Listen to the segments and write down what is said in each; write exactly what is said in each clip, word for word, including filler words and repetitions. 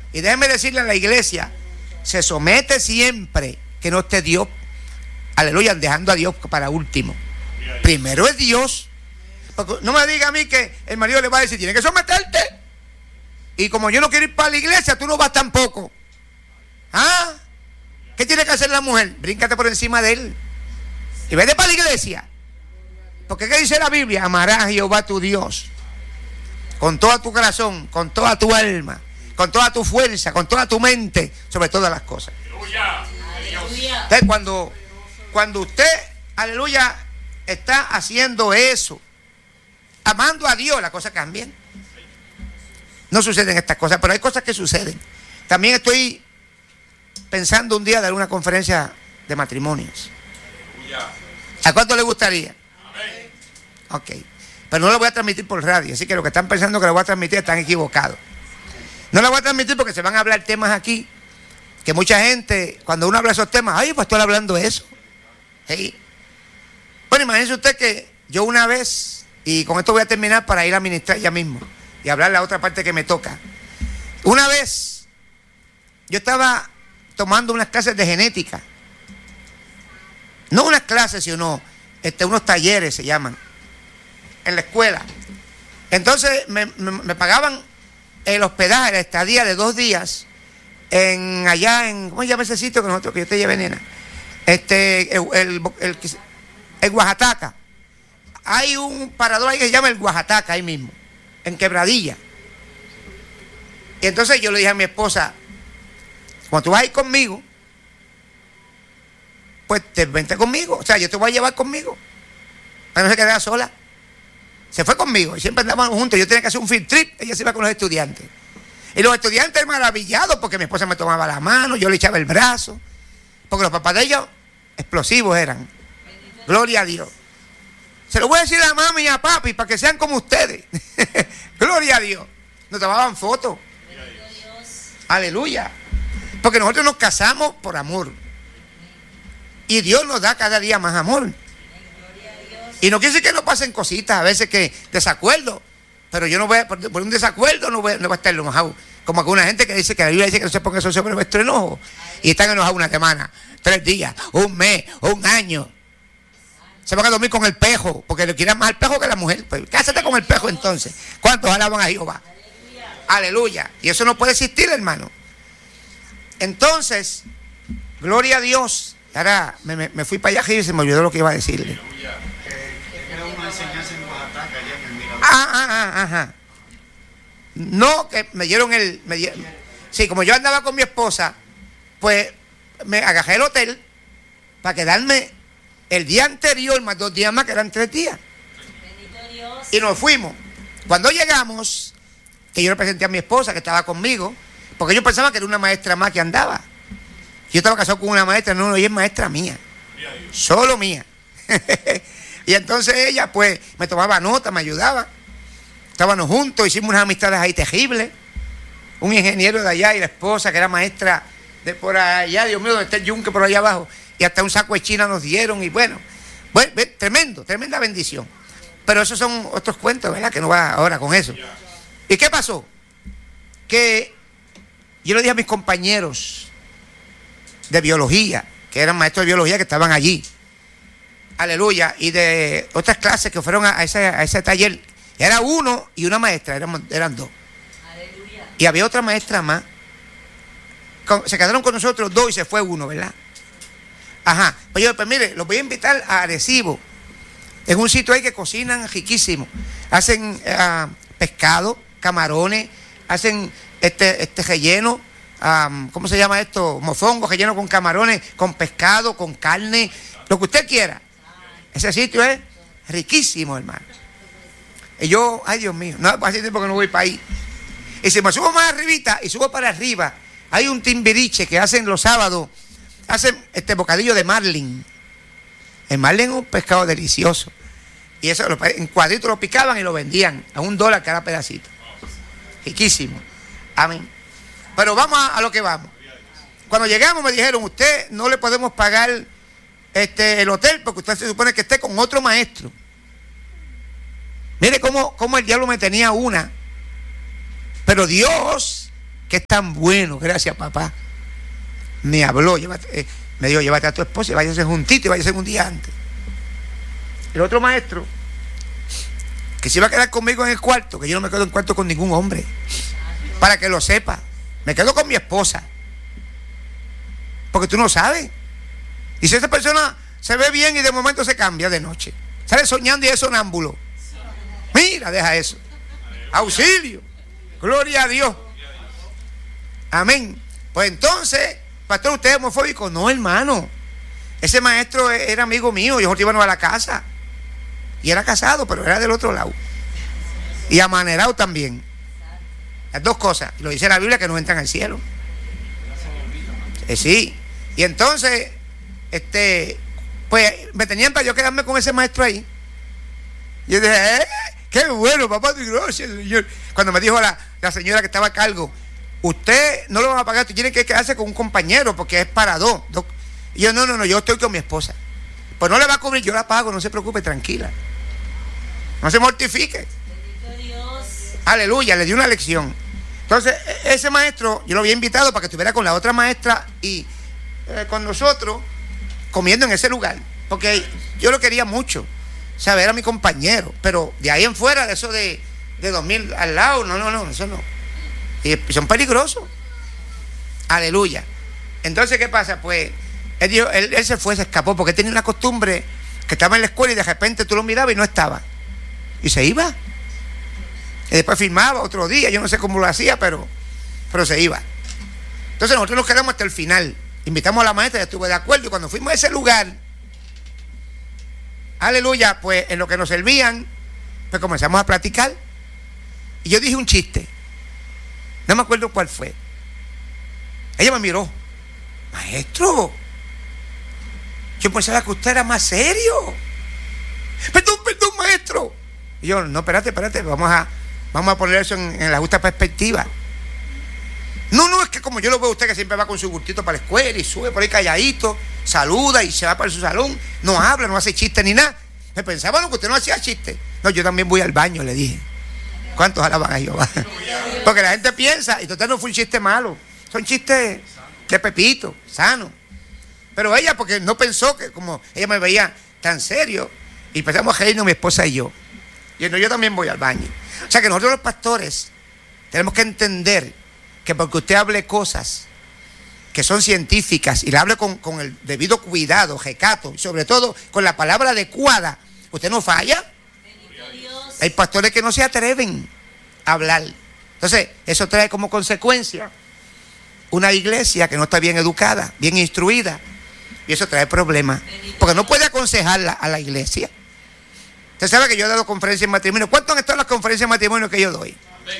Y déjeme decirle a la iglesia, se somete siempre, que no esté Dios, aleluya, dejando a Dios para último. Primero es Dios. Porque no me diga a mí que el marido le va a decir, tiene que someterte. Y como yo no quiero ir para la iglesia, tú no vas tampoco. ¿Ah? ¿Qué tiene que hacer la mujer? Bríncate por encima de él y vete para la iglesia. Porque ¿qué dice la Biblia? Amarás a Jehová tu Dios con todo tu corazón, con toda tu alma, con toda tu fuerza, con toda tu mente, sobre todas las cosas. Aleluya. Entonces, cuando, cuando usted, aleluya, está haciendo eso, amando a Dios, las cosas cambian. No suceden estas cosas, pero hay cosas que suceden. También estoy pensando un día dar una conferencia de matrimonios. ¿A cuánto le gustaría? Ok, pero no lo voy a transmitir por radio, así que los que están pensando que lo voy a transmitir están equivocados. No lo voy a transmitir porque se van a hablar temas aquí que mucha gente, cuando uno habla de esos temas, ay, pues estoy hablando de eso. ¿Sí? Bueno, imagínese usted que yo una vez, y con esto voy a terminar para ir a ministrar ya mismo y hablar la otra parte que me toca. Una vez yo estaba tomando unas clases de genética, no unas clases, sino este, unos talleres se llaman, en la escuela. Entonces me, me, me pagaban el hospedaje, la estadía de dos días en allá en, ¿cómo se llama ese sitio que nosotros, que yo te llevé, nena? Este, el, el, el, el Oaxaca. Hay un parador ahí que se llama el Oaxaca, ahí mismo, en Quebradilla. Y entonces yo le dije a mi esposa, cuando tú vas a ir conmigo, pues te vente conmigo, o sea, yo te voy a llevar conmigo, para no se quedara sola. Se fue conmigo y siempre andábamos juntos. Yo tenía que hacer un field trip, ella se iba con los estudiantes. Y los estudiantes maravillados porque mi esposa me tomaba la mano, yo le echaba el brazo, porque los papás de ellos explosivos eran. Gloria a Dios. Se lo voy a decir a mami y a papi para que sean como ustedes. Gloria a Dios. Nos tomaban fotos. Aleluya. Porque nosotros nos casamos por amor. Y Dios nos da cada día más amor. Y no quiere decir que no pasen cositas, a veces que desacuerdo. Pero yo no voy a, por, por un desacuerdo no voy, no voy a estar enojado. Como alguna gente que dice que la Biblia dice que no se ponga eso sobre vuestro enojo. Y están enojados una semana, tres días, un mes, un año. Se van a dormir con el pejo, porque le quieren más al pejo que a la mujer. Pues cásate con el pejo entonces. ¿Cuántos alaban a Jehová? Aleluya. Aleluya. Y eso no puede existir, hermano. Entonces, gloria a Dios. Ahora me, me, me fui para allá y se me olvidó lo que iba a decirle. Aleluya. Eh, era una enseñanza en Oaxaca, allá en el Mirador. Ah, ah, ah, ajá. No, que me dieron el... Me dieron, sí, como yo andaba con mi esposa, pues me agajé el hotel para quedarme el día anterior, más dos días más, que eran tres días. Bendito Dios. Y nos fuimos. Cuando llegamos, que yo le presenté a mi esposa que estaba conmigo, porque yo pensaba que era una maestra más que andaba. Yo estaba casado con una maestra, no, no, ella es maestra mía. Solo mía. Y entonces ella, pues, me tomaba nota, me ayudaba. Estábamos juntos, hicimos unas amistades ahí terribles. Un ingeniero de allá y la esposa, que era maestra de por allá, Dios mío, donde está el yunque por allá abajo. Y hasta un saco de China nos dieron, y bueno, bueno, tremendo, tremenda bendición. Pero esos son otros cuentos, ¿verdad? Que no va ahora con eso. ¿Y qué pasó? Que yo le dije a mis compañeros de biología, que eran maestros de biología que estaban allí, aleluya, y de otras clases que fueron a ese, a ese taller, era uno y una maestra, eran, eran dos. Aleluya. Y había otra maestra más. Se quedaron con nosotros dos y se fue uno, ¿verdad? Ajá, pues yo, pues mire, los voy a invitar a Arecibo, en un sitio ahí que cocinan riquísimo. Hacen uh, pescado, camarones, hacen este, este relleno, um, ¿cómo se llama esto? Mofongo, relleno con camarones, con pescado, con carne, lo que usted quiera. Ese sitio es riquísimo, hermano. Y yo, ay Dios mío, no hace tiempo que no voy para ahí. Y si me subo más arribita y subo para arriba, hay un timbiriche que hacen los sábados. Hacen este bocadillo de marlin. El marlin es un pescado delicioso. Y eso en cuadritos lo picaban y lo vendían a un dólar cada pedacito. Riquísimo. Amén. Pero vamos a, a lo que vamos. Cuando llegamos me dijeron, usted no le podemos pagar este, el hotel porque usted se supone que esté con otro maestro. Mire cómo, cómo el diablo me tenía una. Pero Dios que es tan bueno, gracias papá. Me habló, llévate, eh, me dijo, llévate a tu esposa y váyase juntito y váyase un día antes. El otro maestro, que se iba a quedar conmigo en el cuarto, que yo no me quedo en cuarto con ningún hombre, para que lo sepa, me quedo con mi esposa, porque tú no sabes. Y si esa persona se ve bien y de momento se cambia de noche, sale soñando y es sonámbulo, mira, deja eso. Auxilio, gloria a Dios, amén. Pues entonces, pastor, ¿usted es homofóbico? No, hermano, ese maestro era amigo mío, yo íbamos a la casa y era casado, pero era del otro lado y amanerado también. Las dos cosas, lo dice la Biblia, que no entran al cielo. Eh, sí, y entonces este pues me tenían para yo quedarme con ese maestro ahí. Y yo dije, eh, qué bueno, papá, gracias, señor. Cuando me dijo la, la señora que estaba a cargo, usted no lo va a pagar, usted tiene que quedarse con un compañero porque es para dos. dos. Y yo, no, no, no, yo estoy con mi esposa. Pues no le va a cubrir, yo la pago, no se preocupe, tranquila. No se mortifique. Dios. Aleluya, le di una lección. Entonces, ese maestro, yo lo había invitado para que estuviera con la otra maestra y eh, con nosotros, comiendo en ese lugar. Porque yo lo quería mucho. O sea, era mi compañero. Pero de ahí en fuera, de eso de, de dos mil al lado, no, no, no, eso no. Y son peligrosos. Aleluya. Entonces, ¿qué pasa? Pues, él, dijo, él, él se fue, se escapó, porque tenía una costumbre que estaba en la escuela y de repente tú lo mirabas y no estaba. Y se iba. Y después firmaba otro día, yo no sé cómo lo hacía, pero, pero se iba. Entonces nosotros nos quedamos hasta el final. Invitamos a la maestra, ya estuve de acuerdo. Y cuando fuimos a ese lugar, aleluya, pues en lo que nos servían, pues comenzamos a platicar. Y yo dije un chiste. No me acuerdo cuál fue. Ella me miró. Maestro, yo pensaba que usted era más serio. Perdón, perdón, maestro. Y yo, no, espérate, espérate, vamos a, vamos a poner eso en, en la justa perspectiva. No, no, es que como yo lo veo a usted que siempre va con su bultito para la escuela y sube por ahí calladito, saluda y se va para su salón, no habla, no hace chiste ni nada. Me pensaba no, que usted no hacía chiste. No, yo también voy al baño, le dije. ¿Cuántos alaban a Jehová? Porque la gente piensa, y total no fue un chiste malo, son chistes de Pepito, sano. Pero ella, porque no pensó que como ella me veía tan serio, y empezamos a reírnos mi esposa y yo. Y no, yo también voy al baño. O sea que nosotros los pastores tenemos que entender que porque usted hable cosas que son científicas y la hable con, con el debido cuidado, recato, y sobre todo con la palabra adecuada, usted no falla. Hay pastores que no se atreven a hablar. Entonces, eso trae como consecuencia una iglesia que no está bien educada, bien instruida, y eso trae problemas, porque no puede aconsejarla a la iglesia. Usted sabe que yo he dado conferencias en matrimonio. ¿Cuánto han estado las conferencias de matrimonio que yo doy?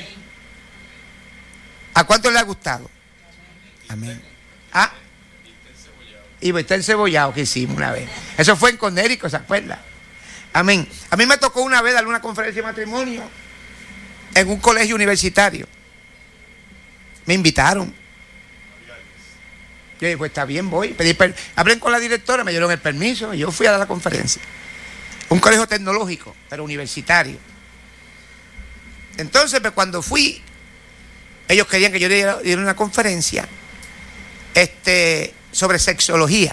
¿A cuánto le ha gustado? Amén. Ah, y está encebollado que hicimos una vez. Eso fue en Conérico, ¿se acuerda? Amén. A mí me tocó una vez dar una conferencia de matrimonio en un colegio universitario. Me invitaron. Yo dije, pues está bien, voy. Pedí per... Hablé con la directora, me dieron el permiso y yo fui a dar la conferencia. Un colegio tecnológico, pero universitario. Entonces, pues, cuando fui, ellos querían que yo diera, diera una conferencia este, sobre sexología.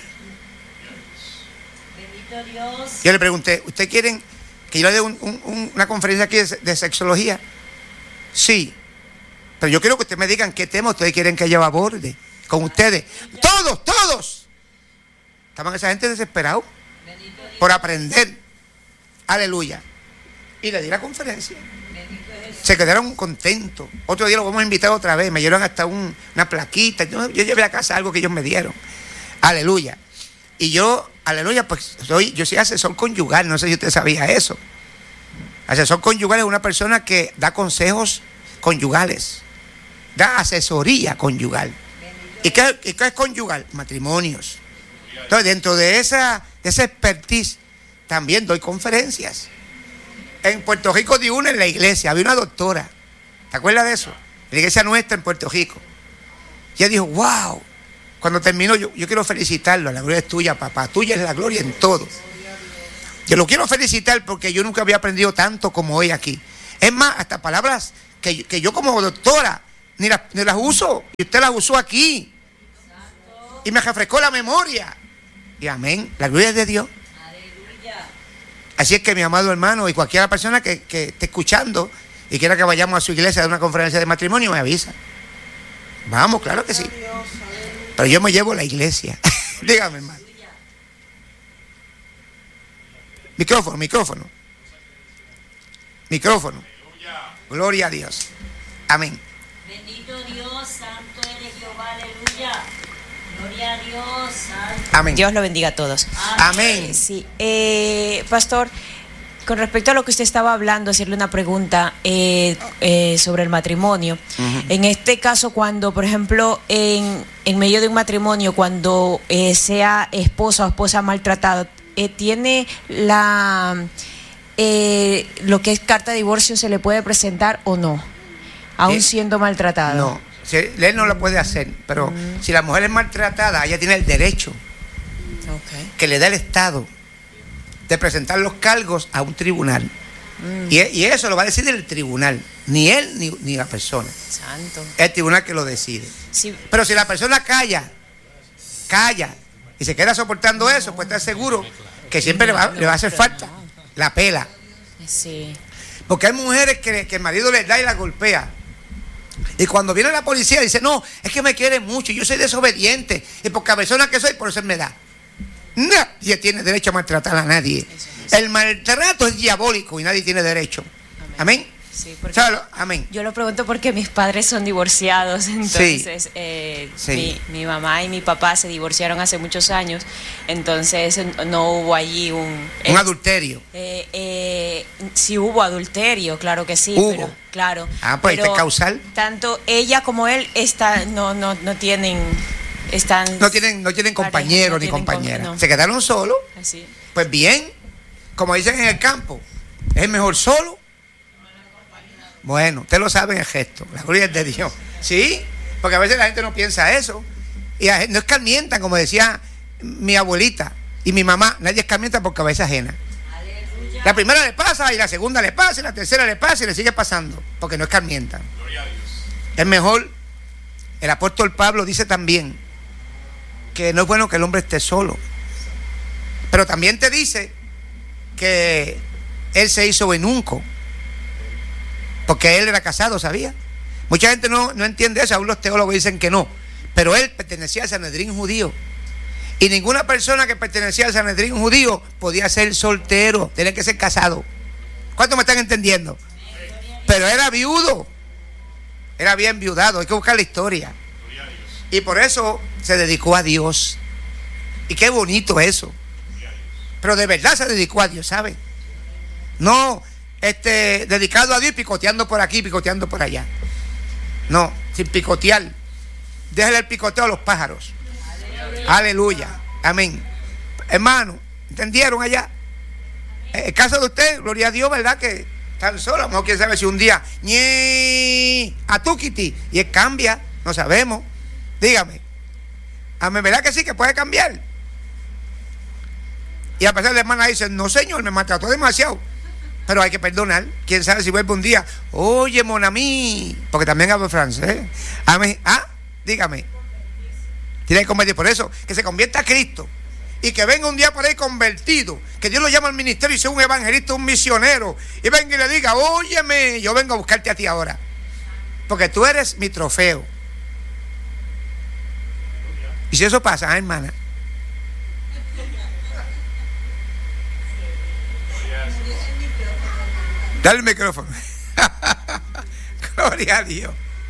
Bendito Dios. Yo le pregunté, ¿ustedes quieren que yo le dé un, un, una conferencia aquí de, de sexología? Sí. Pero yo quiero que ustedes me digan qué tema ustedes quieren que yo aborde con ustedes. Todos, todos. Estaban esa gente desesperados por aprender. Aleluya. Y le di la conferencia. Se quedaron contentos. Otro día lo vamos a invitar otra vez. Me dieron hasta un, una plaquita. Yo, yo llevé a casa algo que ellos me dieron. Aleluya. Y yo, aleluya, pues soy, yo soy asesor conyugal. No sé si usted sabía eso. Asesor conyugal es una persona que da consejos conyugales. Da asesoría conyugal. ¿Y qué, y qué es conyugal? Matrimonios. Entonces, dentro de esa, de esa expertise, también doy conferencias. En Puerto Rico di una en la iglesia, había una doctora, ¿te acuerdas de eso? En la iglesia nuestra en Puerto Rico. Y ella dijo, wow, cuando terminó, yo, yo quiero felicitarlo, la gloria es tuya, papá, tuya es la gloria en todo. Yo lo quiero felicitar porque yo nunca había aprendido tanto como hoy aquí. Es más, hasta palabras que, que yo como doctora ni las, ni las uso. Y usted las usó aquí. Y me refrescó la memoria. Y amén. La gloria es de Dios. Así es que mi amado hermano y cualquier persona que, que esté escuchando y quiera que vayamos a su iglesia a una conferencia de matrimonio, me avisa. Vamos, claro que sí. Pero yo me llevo la iglesia. Dígame, hermano. Micrófono, micrófono. Micrófono. Gloria a Dios. Amén. Bendito Dios, santo eres Jehová, aleluya. Gloria a Dios, santo. Amén. Dios lo bendiga a todos. Amén. Sí, eh, pastor, con respecto a lo que usted estaba hablando, hacerle una pregunta eh, eh, sobre el matrimonio. Uh-huh. En este caso, cuando, por ejemplo, en, en medio de un matrimonio, cuando eh, sea esposa o esposa maltratada, eh, tiene la eh, lo que es carta de divorcio, ¿se le puede presentar o no? Aún siendo maltratada. No, si él no lo puede hacer, pero uh-huh. si la mujer es maltratada, ella tiene el derecho okay. que le da el Estado de presentar los cargos a un tribunal. Mm. Y, y eso lo va a decidir el tribunal, ni él ni, ni la persona. Santo. Es el tribunal que lo decide. Sí. Pero si la persona calla, calla y se queda soportando eso, pues está seguro que siempre le va, le va a hacer falta la pela. Sí. Porque hay mujeres que, que el marido les da y la golpea. Y cuando viene la policía dice, no, es que me quiere mucho, yo soy desobediente, y por persona que soy, por eso él me da. Nadie tiene derecho a maltratar a nadie. El maltrato es diabólico y nadie tiene derecho. Amén. ¿Amén? Sí, porque ¿Sabes? Amén. Yo lo pregunto porque mis padres son divorciados, entonces sí. Eh, sí. Mi, mi mamá y mi papá se divorciaron hace muchos años, entonces no hubo allí un... Un eh, adulterio. Eh, eh, sí hubo adulterio, claro que sí, ¿Hubo? pero claro. Ah, pues pero este causal. Tanto ella como él está, no, no, no tienen... Están no tienen, no tienen compañero no ni tienen compañera. Com no. Se quedaron solos. Así. Pues bien, como dicen en el campo, es mejor solo. Bueno, usted lo sabe en el gesto, la gloria es de Dios. Sí, porque a veces la gente no piensa eso. Y no escarmientan, como decía mi abuelita y mi mamá, nadie escarmienta por cabeza ajena. Aleluya. La primera le pasa y la segunda le pasa y la tercera le pasa y le sigue pasando, porque no escarmientan. Gloria a Dios. Es mejor, el apóstol Pablo dice también que no es bueno que el hombre esté solo. Pero también te dice que él se hizo eunuco, porque él era casado, ¿sabía? Mucha gente no, no entiende eso, aún los teólogos dicen que no. Pero él pertenecía al Sanedrín judío. Y ninguna persona que pertenecía al Sanedrín judío podía ser soltero, tenía que ser casado. ¿Cuántos me están entendiendo? Pero era viudo, era bien viudado, hay que buscar la historia. Y por eso se dedicó a Dios. Y qué bonito eso. Pero de verdad se dedicó a Dios, ¿saben? No este, dedicado a Dios y picoteando por aquí, picoteando por allá. No, sin picotear. Déjale el picoteo a los pájaros. Aleluya. Aleluya. Amén. Hermano, ¿entendieron allá? El caso de usted, gloria a Dios, ¿verdad? Que están solos. A lo mejor quién sabe si un día ñe, a tukiti, y él cambia, no sabemos. Dígame. Amén, ¿verdad que sí? Que puede cambiar. Y a pesar de la hermana dice, no señor, me maltrató demasiado. Pero hay que perdonar. Quién sabe si vuelve un día, oye, mon ami, porque también hablo francés. Amén. Ah, dígame. Tiene que convertir. Por eso, que se convierta a Cristo. Y que venga un día por ahí convertido. Que Dios lo llame al ministerio y sea un evangelista, un misionero. Y venga y le diga, óyeme, yo vengo a buscarte a ti ahora. Porque tú eres mi trofeo. Y si eso pasa, ¿eh, hermana? Dale el micrófono. Gloria a Dios.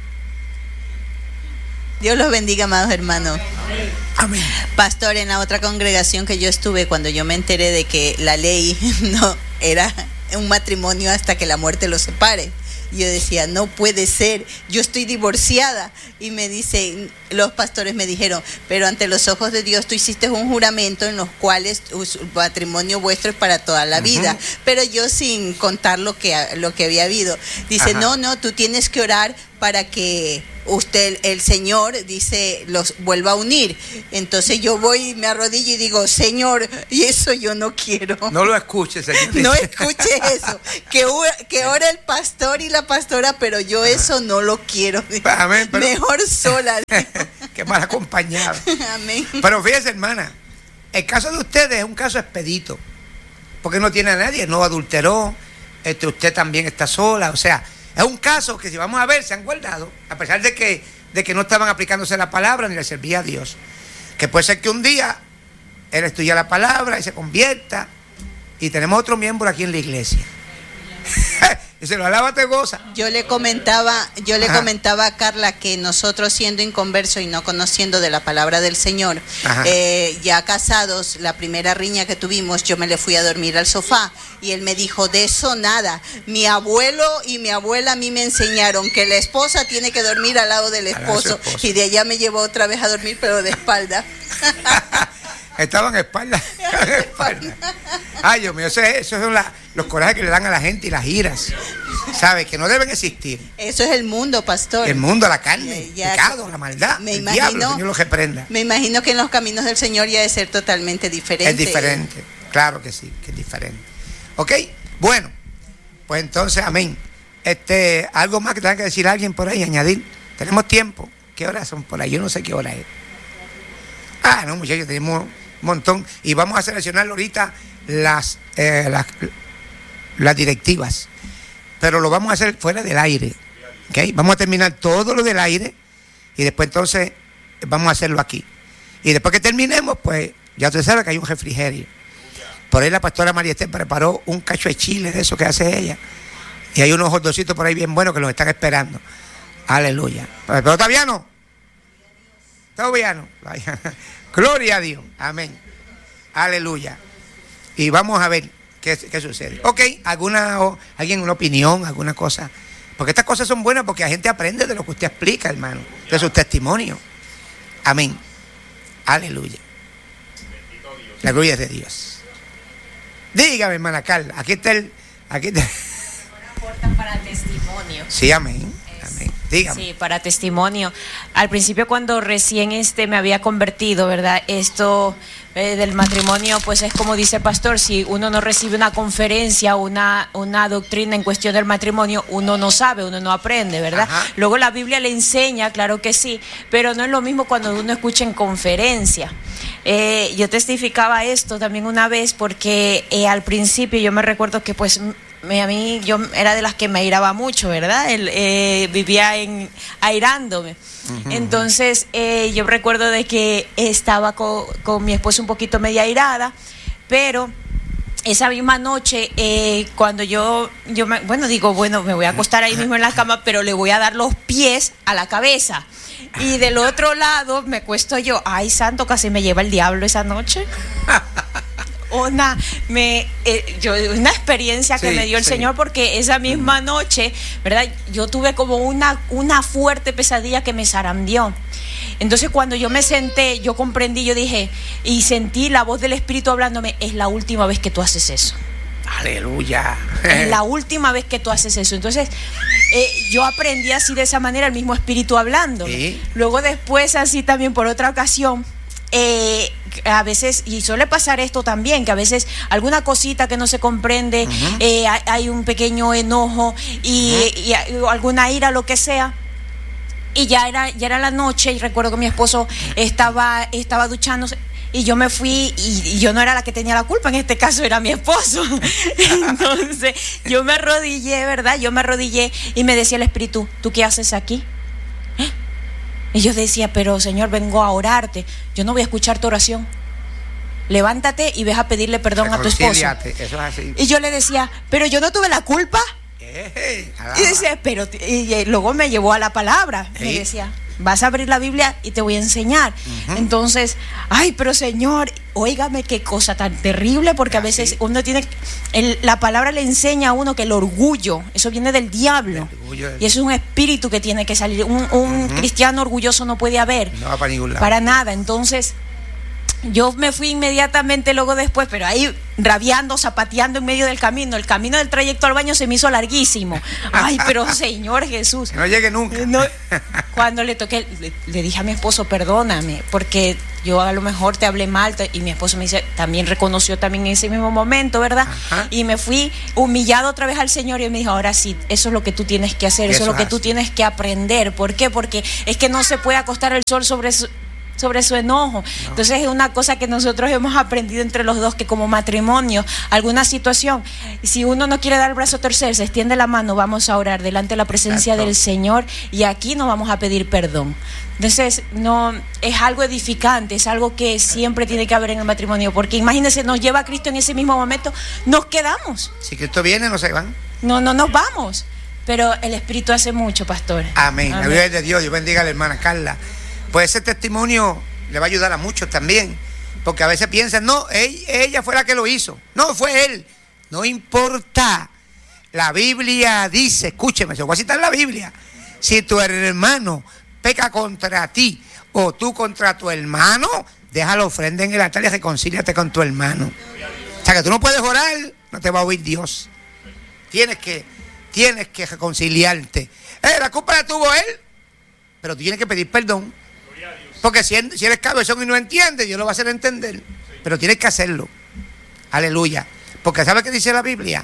Dios los bendiga, amados hermanos. Amén. Pastor, en la otra congregación que yo estuve, cuando yo me enteré de que la ley no era un matrimonio hasta que la muerte los separe, yo decía, no puede ser, yo estoy divorciada. Y me dice, los pastores me dijeron, pero ante los ojos de Dios tú hiciste un juramento en los cuales el matrimonio vuestro es para toda la vida. Uh-huh. Pero yo sin contar lo que, lo que había habido. Dice, Ajá. no, no, tú tienes que orar para para que usted, el Señor, dice, los vuelva a unir. Entonces yo voy y me arrodillo y digo, Señor, y eso yo no quiero. No lo escuches, Señor. No escuche eso. Que, que ora el pastor y la pastora, pero yo eso no lo quiero. Amén, pero... Mejor sola. Qué mal acompañado. Amén. Pero fíjese, hermana, el caso de ustedes es un caso expedito, porque no tiene a nadie, no adulteró, este, usted también está sola, o sea, es un caso que si vamos a ver se han guardado, a pesar de que, de que no estaban aplicándose la palabra ni le servía a Dios. Que puede ser que un día él estudia la palabra y se convierta, y tenemos otro miembro aquí en la iglesia. Y se lo alaba, te goza. Yo le comentaba, yo le Ajá. comentaba a Carla que nosotros, siendo inconversos y no conociendo de la palabra del Señor, eh, ya casados, la primera riña que tuvimos, yo me le fui a dormir al sofá y él me dijo, de eso nada. Mi abuelo y mi abuela a mí me enseñaron que la esposa tiene que dormir al lado del esposo, y de allá me llevó otra vez a dormir, pero de espalda. Estaban espalda. espalda. Ay, Dios mío, eso es- esos son la- los corajes que le dan a la gente y las iras, ¿sabes? Que no deben existir. Eso es el mundo, pastor. El mundo, la carne, el Ya- pecado, la maldad, me el imagino- diablo, el Señor los reprenda. Me imagino que en los caminos del Señor ya debe ser totalmente diferente. Es diferente, claro que sí, que es diferente. ¿Ok? Bueno, pues entonces, amén. Este, algo más que tenga que decir alguien por ahí, añadir. Tenemos tiempo. ¿Qué horas son por ahí? Yo no sé qué hora es. Ah, no, muchachos, tenemos un montón. Y vamos a seleccionar ahorita las, eh, las, las directivas. Pero lo vamos a hacer fuera del aire. ¿Ok? Vamos a terminar todo lo del aire y después entonces vamos a hacerlo aquí. Y después que terminemos, pues ya usted sabe que hay un refrigerio. Por ahí la pastora María Esther preparó un cacho de chile de eso que hace ella. Y hay unos hotdogcitos por ahí bien buenos que los están esperando. Aleluya. Pero todavía no. Todavía no. Gloria a Dios. Amén. Aleluya. Y vamos a ver qué, qué sucede. Ok, alguna, o, alguien una opinión, alguna cosa. Porque estas cosas son buenas porque la gente aprende de lo que usted explica, hermano. De sus testimonios. Amén. Aleluya. La gloria es de Dios. Dígame, hermana Carla. Aquí está el. Aquí está. Aportan para testimonio. Sí, amén. Amén. Dígame. Sí, para testimonio. Al principio, cuando recién este me había convertido, ¿verdad? Esto eh, del matrimonio, pues es como dice el pastor, si uno no recibe una conferencia, una, una doctrina en cuestión del matrimonio, uno no sabe, uno no aprende, ¿verdad? Ajá. Luego la Biblia le enseña, claro que sí, pero no es lo mismo cuando uno escucha en conferencia. Eh, yo testificaba esto también una vez porque eh, al principio yo me recuerdo que pues me, a mí yo era de las que me airaba mucho, ¿verdad? El, eh, vivía en airándome. Uh-huh. Entonces eh, yo recuerdo de que estaba con, con mi esposo un poquito media airada, pero esa misma noche, eh, cuando yo, yo me, bueno, digo, bueno, me voy a acostar ahí mismo en la cama, pero le voy a dar los pies a la cabeza. Y del otro lado me cuesto yo. Ay, santo, casi me lleva el diablo esa noche. Una, me, eh, yo, una experiencia que sí, me dio el sí. Señor, porque esa misma noche, ¿verdad? Yo tuve como una, una fuerte pesadilla que me zarandeó. Entonces cuando yo me senté, yo comprendí, yo dije, y sentí la voz del Espíritu hablándome, es la última vez que tú haces eso. Aleluya. Es la última vez que tú haces eso. Entonces eh, yo aprendí así de esa manera, el mismo Espíritu hablando. Sí. Luego después así también por otra ocasión, eh, a veces, y suele pasar esto también, que a veces alguna cosita que no se comprende, uh-huh. eh, hay, hay un pequeño enojo y, uh-huh. y, y alguna ira, lo que sea. Y ya era, ya era la noche y recuerdo que mi esposo estaba, estaba duchándose. Y yo me fui y, y yo no era la que tenía la culpa, en este caso era mi esposo. Entonces yo me arrodillé, ¿verdad? Yo me arrodillé y me decía el Espíritu, ¿tú qué haces aquí? ¿Eh? Y yo decía, pero Señor, vengo a orarte, yo no voy a escuchar tu oración. Levántate y ves a pedirle perdón a tu esposo. Eso es así. Y yo le decía, pero yo no tuve la culpa. Eh, y decía, pero y, y luego me llevó a la palabra. ¿Sí? Me decía, vas a abrir la Biblia y te voy a enseñar. Uh-huh. Entonces, ay, pero Señor, óigame qué cosa tan terrible, porque a veces uno tiene, el, la palabra le enseña a uno que el orgullo, eso viene del diablo. Es... Y eso es un espíritu que tiene que salir. Un, un uh-huh. cristiano orgulloso no puede haber. No va para ningún lado. Para nada. Entonces, yo me fui inmediatamente luego después, pero ahí rabiando, zapateando en medio del camino. El camino del trayecto al baño se me hizo larguísimo. Ay, pero Señor Jesús. Que no llegue nunca. No, cuando le toqué, le, le dije a mi esposo, perdóname, porque yo a lo mejor te hablé mal. Y mi esposo me dice, también reconoció también en ese mismo momento, ¿verdad? Ajá. Y me fui humillado otra vez al Señor y me dijo, ahora sí, eso es lo que tú tienes que hacer, eso, eso es lo que tú tienes que aprender. ¿Por qué? Porque es que no se puede acostar el sol sobre su, sobre su enojo. No. Entonces es una cosa que nosotros hemos aprendido entre los dos, que como matrimonio, alguna situación, si uno no quiere dar el brazo a torcer, se extiende la mano, vamos a orar delante de la presencia Exacto. del Señor, y aquí nos vamos a pedir perdón. Entonces, no, es algo edificante, es algo que siempre tiene que haber en el matrimonio, porque imagínense, nos lleva a Cristo en ese mismo momento, nos quedamos. Si Cristo viene, no se van. No, no nos vamos, pero el Espíritu hace mucho, pastor. Amén. La gloria de Dios. Dios bendiga a la hermana Carla. Pues ese testimonio le va a ayudar a muchos también, porque a veces piensan, no, ella fue la que lo hizo, no, fue él. No importa, la Biblia dice, escúcheme, se voy a citar la Biblia, si tu hermano peca contra ti o tú contra tu hermano, deja la ofrenda en el altar y reconcíliate con tu hermano. O sea que tú no puedes orar, no te va a oír Dios. Tienes que, tienes que reconciliarte. Eh, la culpa la tuvo él, pero tú tienes que pedir perdón. Porque si, si eres cabezón y no entiende, Dios lo va a hacer entender. Pero tienes que hacerlo. Aleluya. Porque ¿sabes qué dice la Biblia?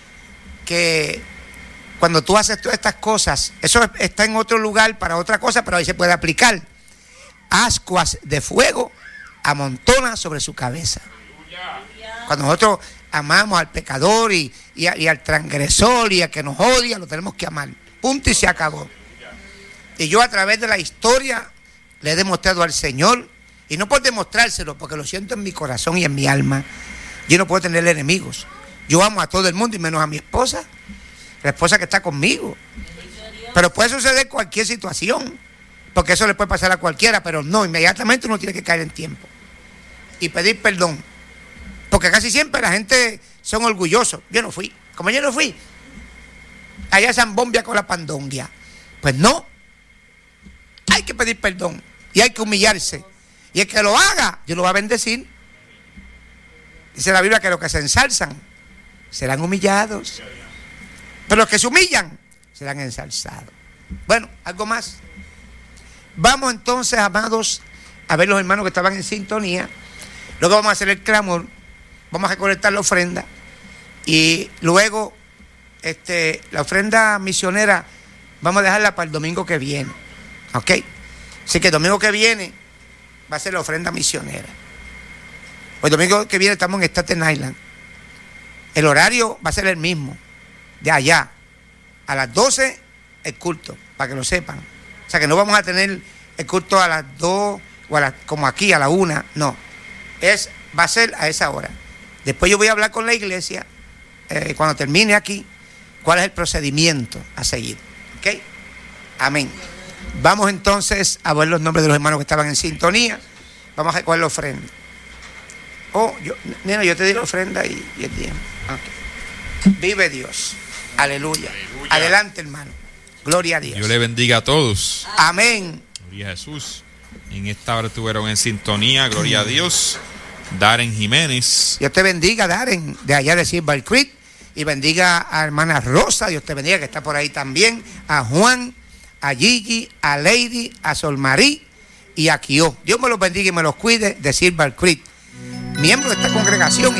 Que cuando tú haces todas estas cosas, eso está en otro lugar para otra cosa, pero ahí se puede aplicar. Ascuas de fuego amontona sobre su cabeza. Cuando nosotros amamos al pecador y, y, y al transgresor y al que nos odia, lo tenemos que amar. Punto y se acabó. Y yo a través de la historia le he demostrado al Señor, y no por demostrárselo, porque lo siento en mi corazón y en mi alma, yo no puedo tener enemigos. Yo amo a todo el mundo y menos a mi esposa, la esposa que está conmigo. Pero puede suceder cualquier situación, porque eso le puede pasar a cualquiera, pero no, inmediatamente uno tiene que caer en tiempo y pedir perdón, porque casi siempre la gente son orgullosos. Yo no fui, como yo no fui, allá San Bombia con la pandongia. Pues no, hay que pedir perdón y hay que humillarse, y el que lo haga, Dios lo va a bendecir. Dice la Biblia que los que se ensalzan serán humillados, pero los que se humillan serán ensalzados. Bueno, algo más. Vamos entonces, amados, a ver los hermanos que estaban en sintonía. Luego vamos a hacer el clamor, vamos a recolectar la ofrenda, y luego este, la ofrenda misionera vamos a dejarla para el domingo que viene. ¿Ok? Así que el domingo que viene va a ser la ofrenda misionera. El domingo que viene estamos en Staten Island. El horario va a ser el mismo. De allá, a las doce, el culto, para que lo sepan. O sea que no vamos a tener el culto a las dos, o a la, como aquí, a la una. No. Es, va a ser a esa hora. Después yo voy a hablar con la iglesia, eh, cuando termine aquí, cuál es el procedimiento a seguir. ¿Ok? Amén. Vamos entonces a ver los nombres de los hermanos que estaban en sintonía. Vamos a recoger la ofrenda. Oh, yo, nena, yo te di la ofrenda y, y el diezmo. Okay. Vive Dios. Aleluya. Aleluya. Adelante, hermano. Gloria a Dios. Dios le bendiga a todos. Amén. Gloria a Jesús. En esta hora estuvieron en sintonía. Gloria a Dios. Darren Jiménez. Dios te bendiga, Darren, de allá de Silver Creek. Y bendiga a hermana Rosa. Dios te bendiga, que está por ahí también. A Juan, a Gigi, a Lady, a Solmarí y a Kio. Dios me los bendiga y me los cuide de Silver Creek, miembro de esta congregación.